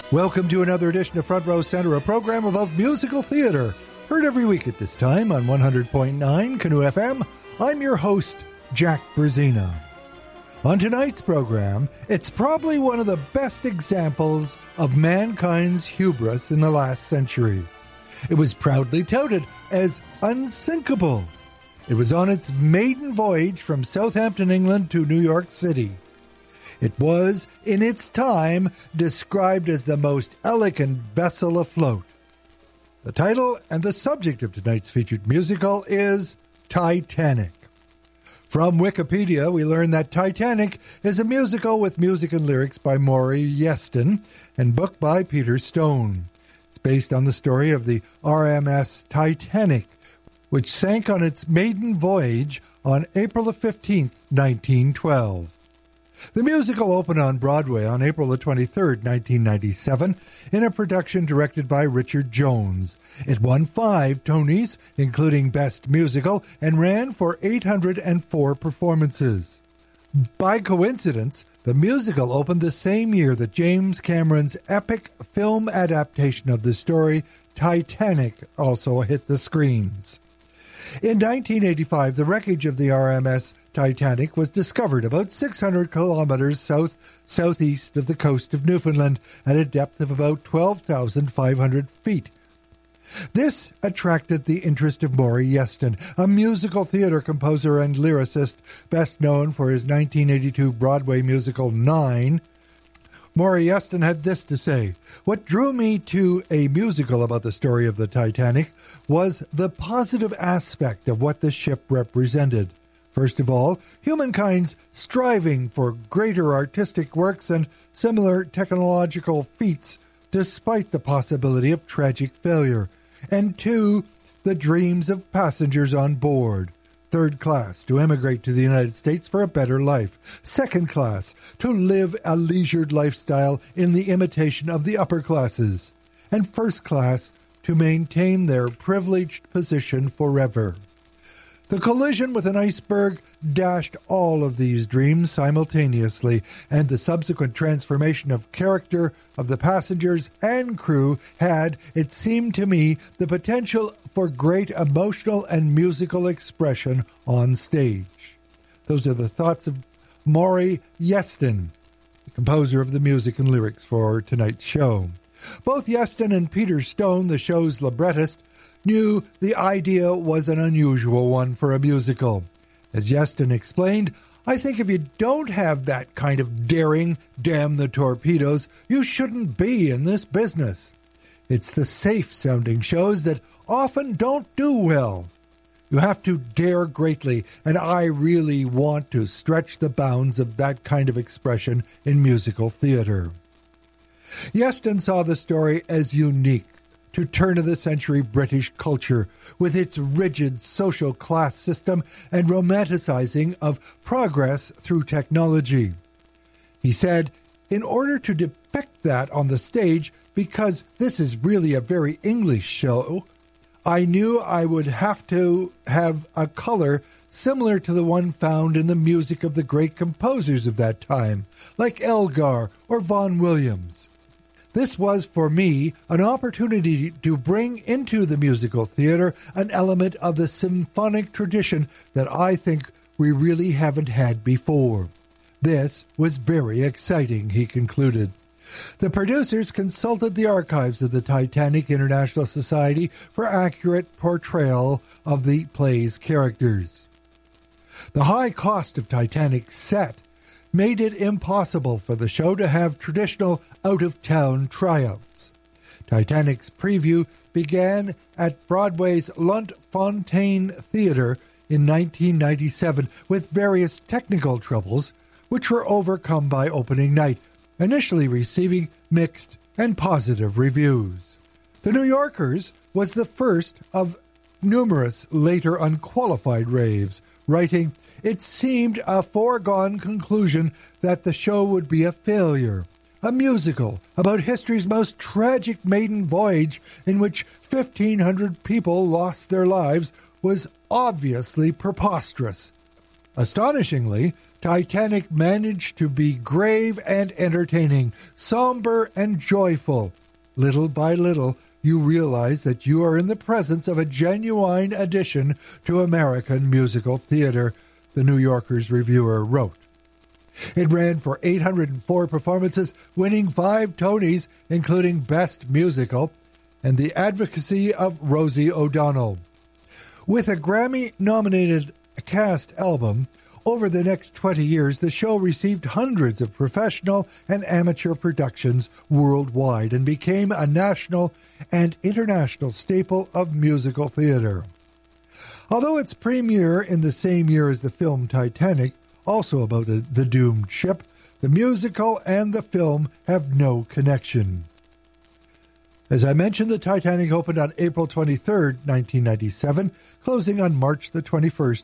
Welcome to another edition of Front Row Center, a program about musical theater. Heard every week at this time on 100.9 Canoe FM. I'm your host, Jack Brzezina. On tonight's program, it's probably one of the best examples of mankind's hubris in the last century. It was proudly touted as unsinkable. It was on its maiden voyage from Southampton, England to New York City. It was, in its time, described as the most elegant vessel afloat. The title and the subject of tonight's featured musical is Titanic. From Wikipedia, we learn that Titanic is a musical with music and lyrics by Maury Yeston and book by Peter Stone. It's based on the story of the RMS Titanic, which sank on its maiden voyage on April 15, 1912. The musical opened on Broadway on April 23, 1997, in a production directed by Richard Jones. It won 5 Tonys, including Best Musical, and ran for 804 performances. By coincidence, the musical opened the same year that James Cameron's epic film adaptation of the story, Titanic, also hit the screens. In 1985, the wreckage of the RMS Titanic was discovered about 600 kilometers southeast of the coast of Newfoundland at a depth of about 12,500 feet. This attracted the interest of Maury Yeston, a musical theater composer and lyricist best known for his 1982 Broadway musical Nine. Maury Yeston had this to say: "What drew me to a musical about the story of the Titanic was the positive aspect of what the ship represented. First of all, humankind's striving for greater artistic works and similar technological feats despite the possibility of tragic failure. And 2, the dreams of passengers on board. Third class, to emigrate to the United States for a better life. Second class, to live a leisured lifestyle in the imitation of the upper classes. And first class, to maintain their privileged position forever. The collision with an iceberg dashed all of these dreams simultaneously, and the subsequent transformation of character of the passengers and crew had, it seemed to me, the potential for great emotional and musical expression on stage." Those are the thoughts of Maury Yeston, the composer of the music and lyrics for tonight's show. Both Yeston and Peter Stone, the show's librettist, knew the idea was an unusual one for a musical. As Yeston explained, "I think if you don't have that kind of daring, damn the torpedoes, you shouldn't be in this business. It's the safe-sounding shows that often don't do well. You have to dare greatly, and I really want to stretch the bounds of that kind of expression in musical theater." Yeston saw the story as unique to turn-of-the-century British culture, with its rigid social class system and romanticizing of progress through technology. He said, "In order to depict that on the stage, because this is really a very English show, I knew I would have to have a color similar to the one found in the music of the great composers of that time, like Elgar or Vaughan Williams. This was, for me, an opportunity to bring into the musical theater an element of the symphonic tradition that I think we really haven't had before. This was very exciting," he concluded. The producers consulted the archives of the Titanic International Society for accurate portrayal of the play's characters. The high cost of Titanic's set made it impossible for the show to have traditional out-of-town tryouts. Titanic's preview began at Broadway's Lunt-Fontanne Theatre in 1997 with various technical troubles, which were overcome by opening night, initially receiving mixed and positive reviews. The New Yorkers was the first of numerous later unqualified raves, writing, "It seemed a foregone conclusion that the show would be a failure. A musical about history's most tragic maiden voyage in which 1,500 people lost their lives was obviously preposterous." Astonishingly, Titanic managed to be grave and entertaining, somber and joyful. Little by little, you realize that you are in the presence of a genuine addition to American musical theater, the New Yorker's reviewer wrote. It ran for 804 performances, winning 5 Tonys, including Best Musical, and the advocacy of Rosie O'Donnell. With a Grammy-nominated cast album, over the next 20 years, the show received hundreds of professional and amateur productions worldwide and became a national and international staple of musical theater. Although its premiere in the same year as the film Titanic, also about the doomed ship, the musical and the film have no connection. As I mentioned, the Titanic opened on April 23, 1997, closing on March the 21st,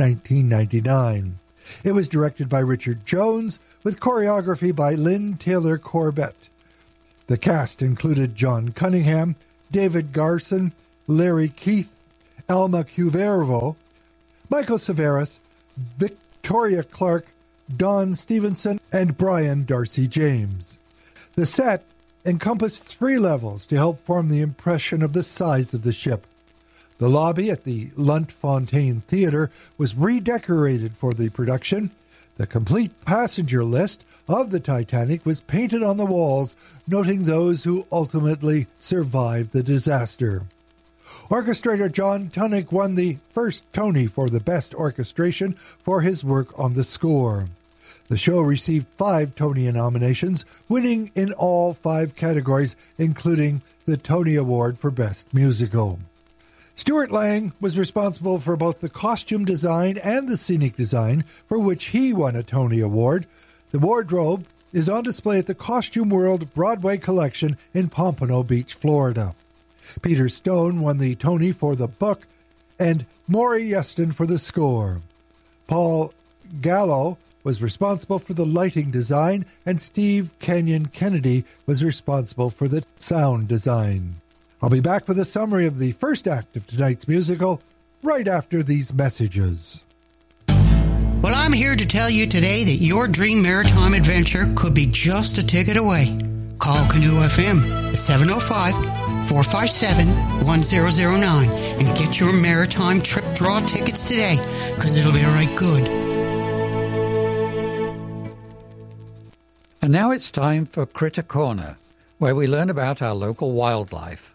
1999. It was directed by Richard Jones, with choreography by Lynn Taylor Corbett. The cast included John Cunningham, David Garson, Larry Keith, Alma Cuervo, Michael Severus, Victoria Clark, Don Stevenson, and Brian Darcy James. The set encompassed 3 levels to help form the impression of the size of the ship. The lobby at the Lunt-Fontanne Theatre was redecorated for the production. The complete passenger list of the Titanic was painted on the walls, noting those who ultimately survived the disaster. Orchestrator John Tunnick won the first Tony for the Best Orchestration for his work on the score. The show received 5 Tony nominations, winning in all 5 categories, including the Tony Award for Best Musical. Stuart Lang was responsible for both the costume design and the scenic design, for which he won a Tony Award. The wardrobe is on display at the Costume World Broadway Collection in Pompano Beach, Florida. Peter Stone won the Tony for the book, and Maury Yeston for the score. Paul Gallo was responsible for the lighting design, and Steve Kenyon Kennedy was responsible for the sound design. I'll be back with a summary of the first act of tonight's musical right after these messages. Well, I'm here to tell you today that your dream maritime adventure could be just a ticket away. Call Canoe FM at 705-457-1009 and get your maritime trip draw tickets today, because it'll be right good. And now it's time for Critter Corner, where we learn about our local wildlife.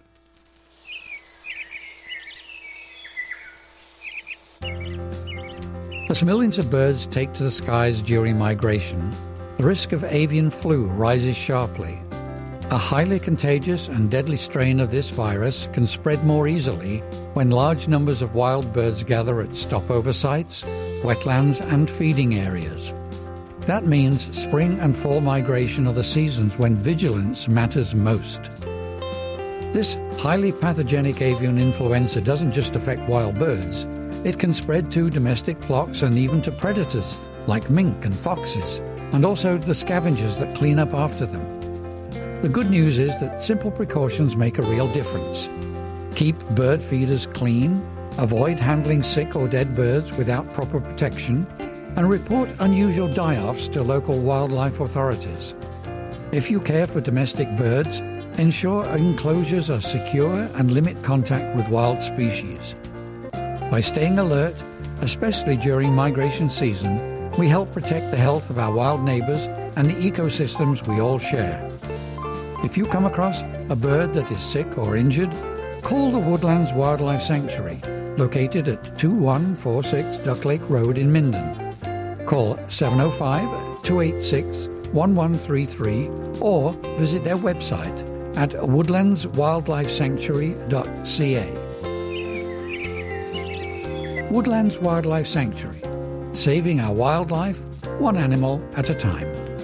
As millions of birds take to the skies during migration, the risk of avian flu rises sharply. A highly contagious and deadly strain of this virus can spread more easily when large numbers of wild birds gather at stopover sites, wetlands, and feeding areas. That means spring and fall migration are the seasons when vigilance matters most. This highly pathogenic avian influenza doesn't just affect wild birds. It can spread to domestic flocks and even to predators like mink and foxes, and also the scavengers that clean up after them. The good news is that simple precautions make a real difference. Keep bird feeders clean, avoid handling sick or dead birds without proper protection, and report unusual die-offs to local wildlife authorities. If you care for domestic birds, ensure enclosures are secure and limit contact with wild species. By staying alert, especially during migration season, we help protect the health of our wild neighbors and the ecosystems we all share. If you come across a bird that is sick or injured, call the Woodlands Wildlife Sanctuary, located at 2146 Duck Lake Road in Minden. Call 705-286-1133 or visit their website at woodlandswildlifesanctuary.ca. Woodlands Wildlife Sanctuary, saving our wildlife one animal at a time.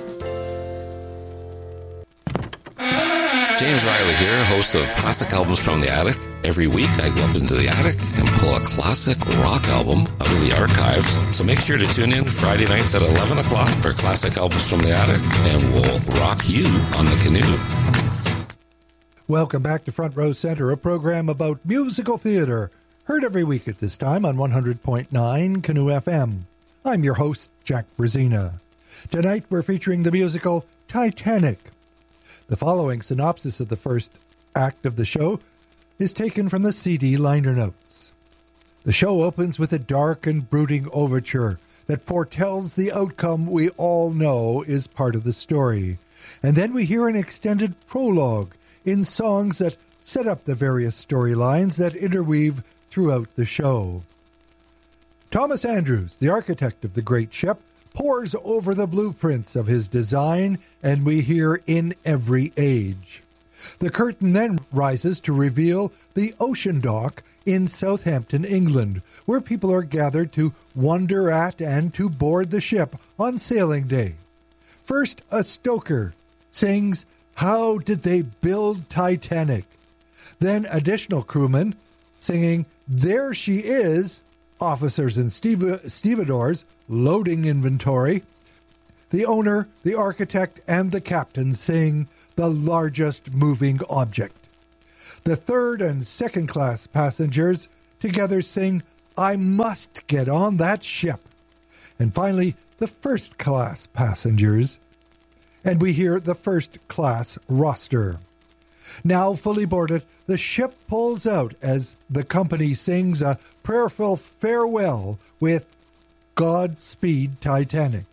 James Riley here, host of Classic Albums from the Attic. Every week I go up into the attic and pull a classic rock album out of the archives. So make sure to tune in Friday nights at 11 o'clock for Classic Albums from the Attic, and we'll rock you on the canoe. Welcome back to Front Row Center, a program about musical theater. Heard every week at this time on 100.9 Canoe FM. I'm your host, Jack Brzezina. Tonight we're featuring the musical Titanic. The following synopsis of the first act of the show is taken from the CD liner notes. The show opens with a dark and brooding overture that foretells the outcome we all know is part of the story. And then we hear an extended prologue in songs that set up the various storylines that interweave throughout the show. Thomas Andrews, the architect of the great ship, pores over the blueprints of his design, and we hear In Every Age. The curtain then rises to reveal the Ocean Dock in Southampton, England, where people are gathered to wonder at and to board the ship on sailing day. First, a stoker sings, "How did they build Titanic?" Then additional crewmen singing, "There she is," officers and stevedores loading inventory. The owner, the architect, and the captain sing "The Largest Moving Object." The third and second class passengers together sing "I must get on that ship." And finally, the first class passengers, and we hear the first class roster. Now fully boarded, the ship pulls out as the company sings a prayerful farewell with "Godspeed Titanic."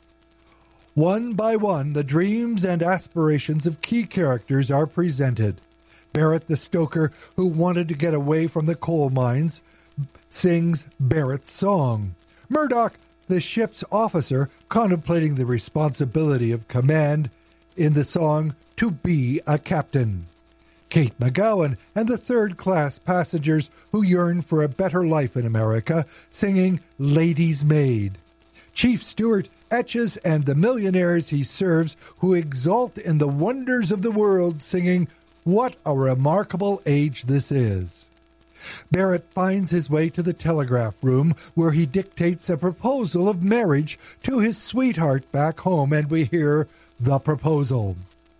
One by one, the dreams and aspirations of key characters are presented. Barrett the stoker, who wanted to get away from the coal mines, sings Barrett's song. Murdoch, the ship's officer, contemplating the responsibility of command, in the song "To Be a Captain." Kate McGowan and the third-class passengers who yearn for a better life in America, singing "Lady's Maid." Chief Stewart etches and the millionaires he serves who exult in the wonders of the world, singing "What a remarkable age this is." Barrett finds his way to the telegraph room where he dictates a proposal of marriage to his sweetheart back home, and we hear the proposal.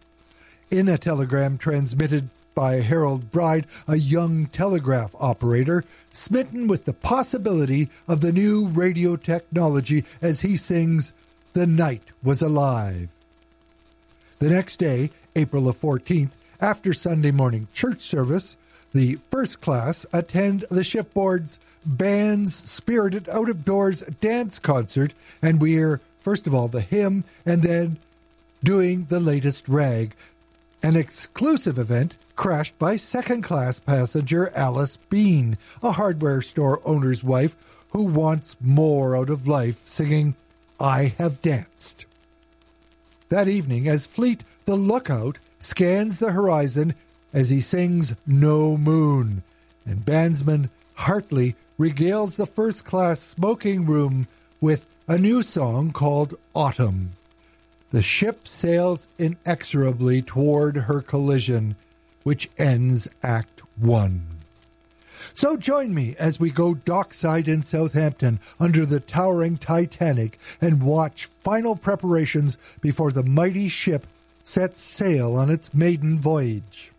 In a telegram transmitted by Harold Bride, a young telegraph operator, smitten with the possibility of the new radio technology, as he sings "The Night Was Alive." The next day, April the 14th, after Sunday morning church service, the first class attend the shipboard's band's spirited out-of-doors dance concert, and we hear, first of all, the hymn, and then doing the latest rag, an exclusive event crashed by second-class passenger Alice Bean, a hardware store owner's wife who wants more out of life, singing "I Have Danced." That evening, as Fleet the lookout scans the horizon as he sings "No Moon," and bandsman Hartley regales the first-class smoking room with a new song called "Autumn." The ship sails inexorably toward her collision, which ends Act 1. So join me as we go dockside in Southampton under the towering Titanic and watch final preparations before the mighty ship sets sail on its maiden voyage.